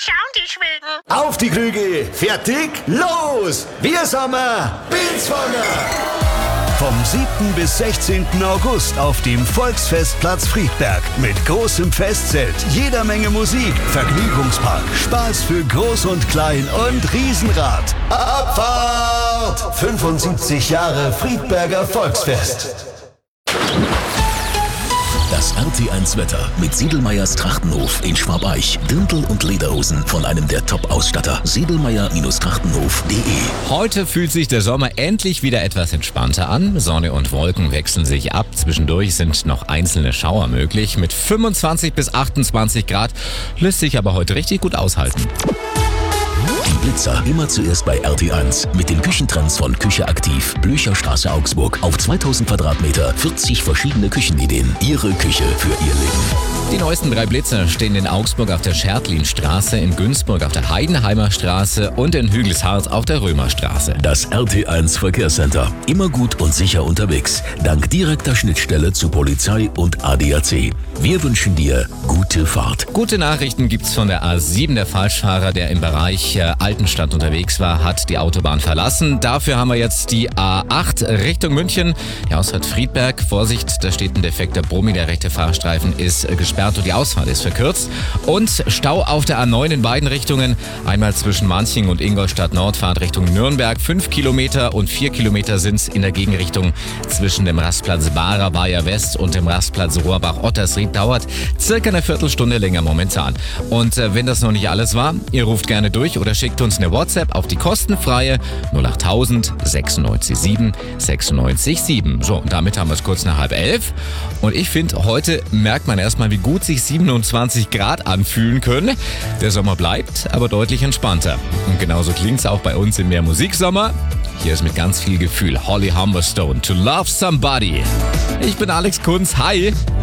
Sound ist wild. Auf die Krüge, fertig, los! Wir sind Bilzwanger! Vom 7. bis 16. August auf dem Volksfestplatz Friedberg mit großem Festzelt, jeder Menge Musik, Vergnügungspark, Spaß für Groß und Klein und Riesenrad. Abfahrt! 75 Jahre Friedberger Volksfest. Das RT1-Wetter mit Sedlmayrs Trachtenhof in Schwabeich. Dirndl und Lederhosen von einem der Top-Ausstatter. sedlmayer-trachtenhof.de. Heute fühlt sich der Sommer endlich wieder etwas entspannter an. Sonne und Wolken wechseln sich ab. Zwischendurch sind noch einzelne Schauer möglich. Mit 25 bis 28 Grad lässt sich aber heute richtig gut aushalten. Die Blitzer immer zuerst bei RT1 mit den Küchentrends von Küche aktiv. Blücherstraße Augsburg. Auf 2000 Quadratmeter 40 verschiedene Küchenideen. Ihre Küche für Ihr Leben. Die neuesten 3 Blitzer stehen in Augsburg auf der Schertlinstraße, in Günzburg auf der Heidenheimer Straße und in Hügelshardt auf der Römerstraße. Das RT1 Verkehrscenter. Immer gut und sicher unterwegs. Dank direkter Schnittstelle zu Polizei und ADAC. Wir wünschen dir gute Fahrt. Gute Nachrichten gibt's von der A7. Der Falschfahrer, der im Bereich Altenstadt unterwegs war, hat die Autobahn verlassen. Dafür haben wir jetzt die A8 Richtung München. Die Ausfahrt Friedberg. Vorsicht, da steht ein defekter Brummi. Der rechte Fahrstreifen ist gesperrt und die Ausfahrt ist verkürzt. Und Stau auf der A9 in beiden Richtungen. Einmal zwischen Manching und Ingolstadt Nordfahrt Richtung Nürnberg. 5 Kilometer und 4 Kilometer sind's in der Gegenrichtung zwischen dem Rastplatz Bayer West und dem Rastplatz Rohrbach-Ottersried. Dauert circa eine Viertelstunde länger momentan. Und wenn das noch nicht alles war, ihr ruft gerne durch oder schickt uns eine WhatsApp auf die kostenfreie 08000 96 7 96 7. So, und damit haben wir es kurz nach 10:30. Und ich finde, heute merkt man erstmal, wie gut sich 27 Grad anfühlen können. Der Sommer bleibt, aber deutlich entspannter. Und genauso klingt es auch bei uns im Mehr Musiksommer. Hier ist mit ganz viel Gefühl Holly Humberstone, To Love Somebody. Ich bin Alex Kunz, hi!